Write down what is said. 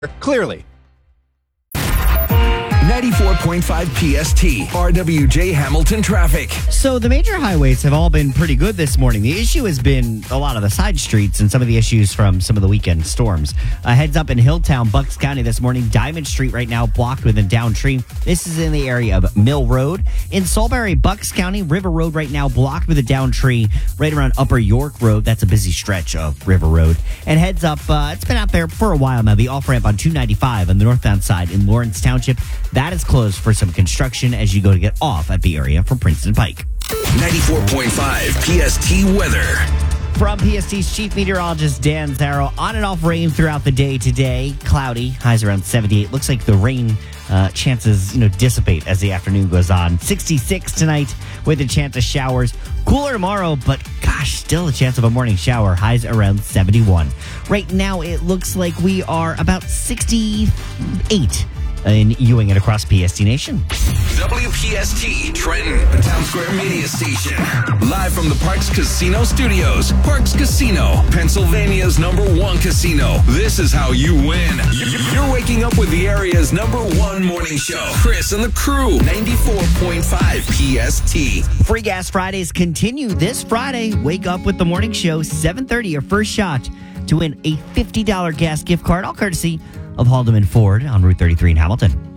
Clearly. 94.5 PST, RWJ Hamilton traffic. So the major highways have all been pretty good this morning. The issue has been a lot of the side streets and some of the issues from some of the weekend storms. Heads up in Hilltown, Bucks County this morning. Diamond Street right now blocked with a downed tree. This is in the area of Mill Road. In Salisbury, Bucks County, River Road right now blocked with a downed tree right around Upper York Road. That's a busy stretch of River Road. And heads up, it's been out there for a while now. The off-ramp on 295 on the northbound side in Lawrence Township. That is closed for some construction as you go to get off at the area from Princeton Pike. 94.5 PST weather. From PST's chief meteorologist Dan Zarrow, on and off rain throughout the day today. Cloudy, highs around 78. Looks like the rain chances dissipate as the afternoon goes on. 66 tonight with a chance of showers. Cooler tomorrow, but gosh, still a chance of a morning shower. Highs around 71. Right now, it looks like we are about 68 in Ewing and across PST Nation. WPST Trenton, the Town Square Media Station. Live from the Parks Casino Studios. Parks Casino, Pennsylvania's #1 casino. This is how you win. You're waking up with the area's #1 morning show. Chris and the crew, 94.5 PST. Free Gas Fridays continue this Friday. Wake up with the morning show, 7:30, your first shot to win a $50 gas gift card, all courtesy of Haldeman Ford on Route 33 in Hamilton.